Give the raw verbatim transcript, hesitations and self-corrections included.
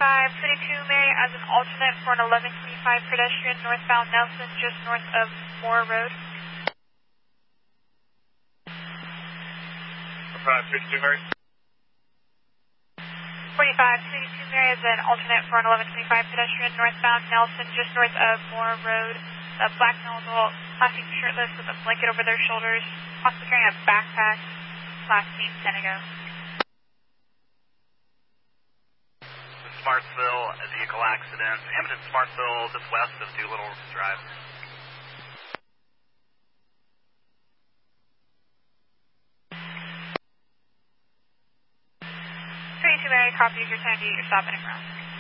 five, twenty-two Mary as an alternate for an eleven twenty-five pedestrian northbound Nelson, just north of Moore Road. five, twenty-two Mary. forty-five, twenty-two Mary as an alternate for an eleven twenty-five pedestrian northbound Nelson, just north of Moore Road. A black male adult, classing shirtless with a blanket over their shoulders, possibly carrying a backpack, class B Senego. Smartsville, a vehicle accident. Hamilton Smartsville, just west of Doolittle Drive. twenty-two Mary, copy your time to get your stop and ground.